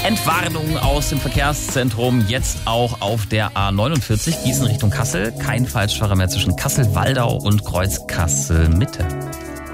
Entwarnung aus dem Verkehrszentrum, jetzt auch auf der A49, Gießen Richtung Kassel. Kein Falschfahrer mehr zwischen Kassel-Waldau und Kreuz Kassel-Mitte.